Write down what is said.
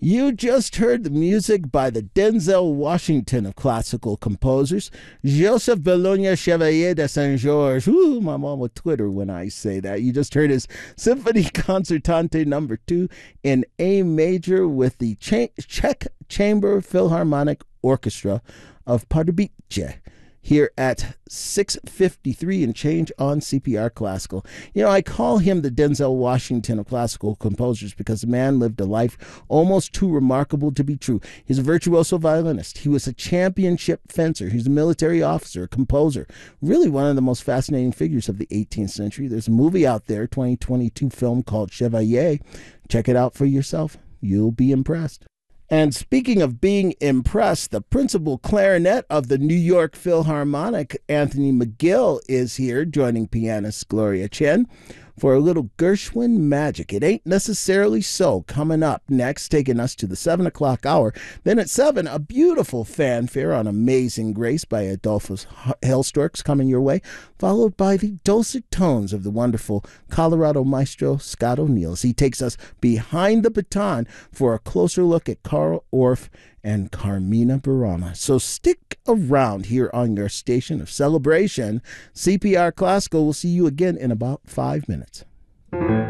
You just heard the music by the Denzel Washington of classical composers, Joseph Bologna Chevalier de Saint Georges. Ooh, my mom will Twitter when I say that. You just heard his Symphony Concertante Number 2 in A major with the Czech Chamber Philharmonic Orchestra of Pardubice here at 6:53 and change on CPR Classical. You know, I call him the Denzel Washington of classical composers because the man lived a life almost too remarkable to be true. He's a virtuoso violinist. He was a championship fencer. He's a military officer, a composer, really one of the most fascinating figures of the 18th century. There's a movie out there, 2022 film called Chevalier. Check it out for yourself. You'll be impressed. And speaking of being impressed, the principal clarinet of the New York Philharmonic, Anthony McGill, is here, joining pianist Gloria Chen for a little Gershwin magic. It Ain't Necessarily So, coming up next, taking us to the 7 o'clock hour. Then at 7, a beautiful fanfare on Amazing Grace by Adolphus Hailstorks coming your way, followed by the dulcet tones of the wonderful Colorado maestro Scott O'Neill as he takes us behind the baton for a closer look at Carl Orff and Carmina Burana. So stick around here on your station of celebration, CPR Classical. We'll see you again in about 5 minutes.